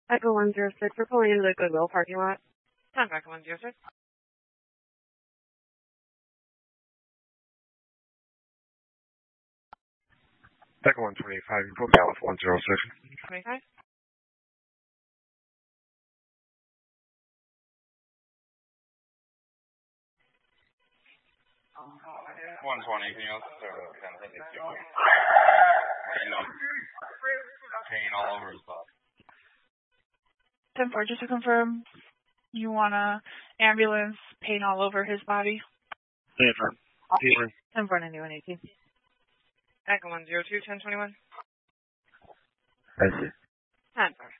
Echo 106, we're pulling into the Goodwill parking lot. Echo 106. Echo 125, you booked out with 106. 25? Oh, 120, can you also start at 10? Pain all over his body. 10-4, just to confirm, you want a ambulance, pain all over his body? Confirm. 10-4-91-18. Echo 102, 1021. I see. 10-4.